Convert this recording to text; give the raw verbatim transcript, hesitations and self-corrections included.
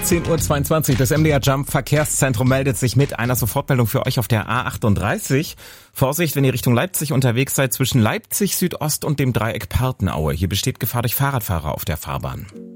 zehn Uhr zweiundzwanzig, das M D R Jump Verkehrszentrum meldet sich mit einer Sofortmeldung für euch auf der A achtunddreißig. Vorsicht, wenn ihr Richtung Leipzig unterwegs seid, zwischen Leipzig Südost und dem Dreieck Partenaue. Hier besteht Gefahr durch Fahrradfahrer auf der Fahrbahn.